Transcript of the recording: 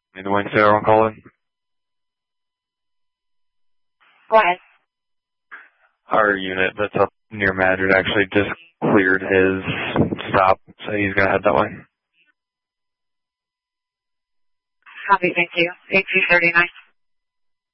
In the Wednesday, everyone calling. Go ahead. Our unit that's up near Madrid actually just cleared his stop, so he's going to head that way. Copy, thank you. 8339.